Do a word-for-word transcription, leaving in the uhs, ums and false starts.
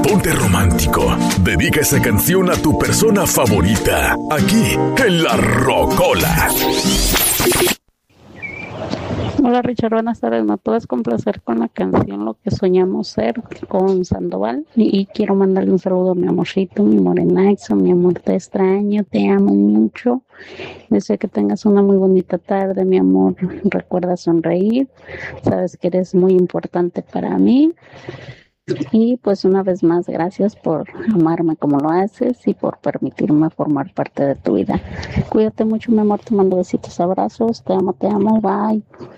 ponte romántico. Dedica esa canción a tu persona favorita. Aquí, en La Rocola. Hola Richard, buenas tardes. ¿Me puedes complacer con la canción Lo que soñamos ser con Sandoval? Y, y quiero mandarle un saludo a mi amorcito, mi morenazo, mi amor, te extraño, te amo mucho. Deseo que tengas una muy bonita tarde, mi amor. Recuerda sonreír. Sabes que eres muy importante para mí. Y pues una vez más, gracias por amarme como lo haces y por permitirme formar parte de tu vida. Cuídate mucho, mi amor. Te mando besitos, abrazos. Te amo, te amo. Bye.